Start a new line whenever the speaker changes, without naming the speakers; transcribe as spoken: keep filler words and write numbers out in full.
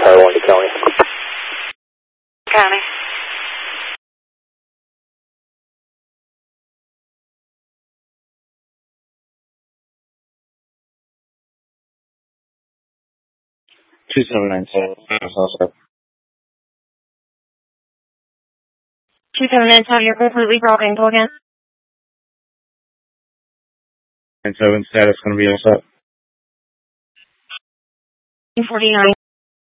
Tower one to County.
County.
two seven nine seven.
two seven nine seven, you're completely broken. Go again.
nine seven status going to be all set.
forty-nine.